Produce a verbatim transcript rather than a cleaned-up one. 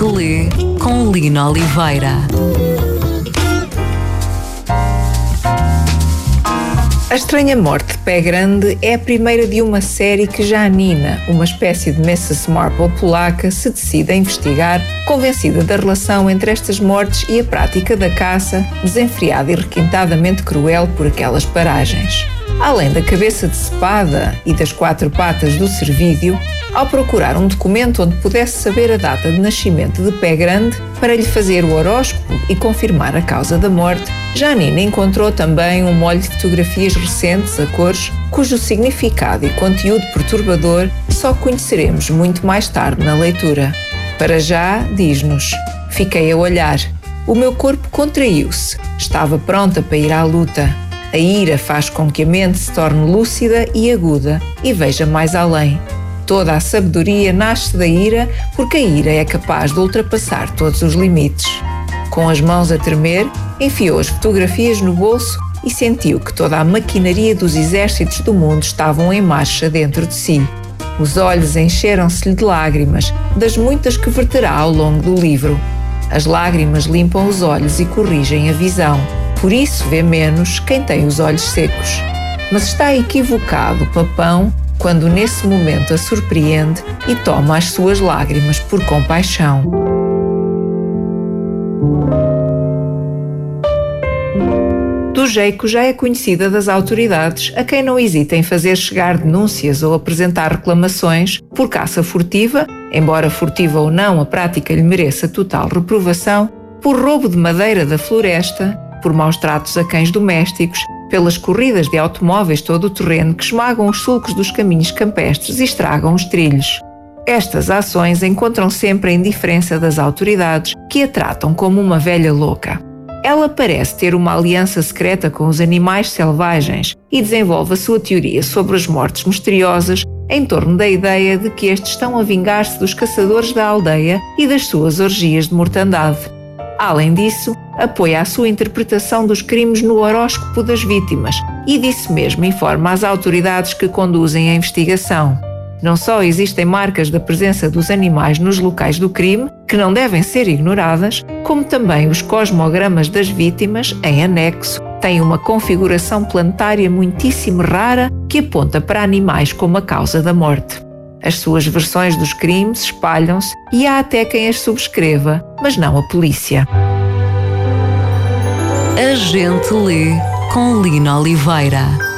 Lê com Lina Oliveira. A Estranha Morte de Pé Grande é a primeira de uma série que Janina, uma espécie de missus Marple polaca, se decide a investigar, convencida da relação entre estas mortes e a prática da caça, desenfreada e requintadamente cruel por aquelas paragens. Além da cabeça decepada e das quatro patas do cervídeo, ao procurar um documento onde pudesse saber a data de nascimento de Pé Grande para lhe fazer o horóscopo e confirmar a causa da morte, Janina encontrou também um molho de fotografias recentes a cores, cujo significado e conteúdo perturbador só conheceremos muito mais tarde na leitura. Para já, diz-nos: fiquei a olhar. O meu corpo contraiu-se. Estava pronta para ir à luta. A ira faz com que a mente se torne lúcida e aguda e veja mais além. Toda a sabedoria nasce da ira, porque a ira é capaz de ultrapassar todos os limites. Com as mãos a tremer, enfiou as fotografias no bolso e sentiu que toda a maquinaria dos exércitos do mundo estavam em marcha dentro de si. Os olhos encheram-se-lhe de lágrimas, das muitas que verterá ao longo do livro. As lágrimas limpam os olhos e corrigem a visão. Por isso vê menos quem tem os olhos secos. Mas está equivocado o papão quando nesse momento a surpreende e toma as suas lágrimas por compaixão. Do Jeico já é conhecida das autoridades, a quem não hesita em fazer chegar denúncias ou apresentar reclamações por caça furtiva, embora furtiva ou não a prática lhe mereça total reprovação, por roubo de madeira da floresta, por maus tratos a cães domésticos, pelas corridas de automóveis todo o terreno que esmagam os sulcos dos caminhos campestres e estragam os trilhos. Estas ações encontram sempre a indiferença das autoridades, que a tratam como uma velha louca. Ela parece ter uma aliança secreta com os animais selvagens e desenvolve a sua teoria sobre as mortes misteriosas em torno da ideia de que estes estão a vingar-se dos caçadores da aldeia e das suas orgias de mortandade. Além disso, apoia a sua interpretação dos crimes no horóscopo das vítimas e disso mesmo informa as autoridades que conduzem a investigação. Não só existem marcas da presença dos animais nos locais do crime, que não devem ser ignoradas, como também os cosmogramas das vítimas, em anexo, têm uma configuração planetária muitíssimo rara que aponta para animais como a causa da morte. As suas versões dos crimes espalham-se e há até quem as subscreva, mas não a polícia. A Gente Lê com Lina Oliveira.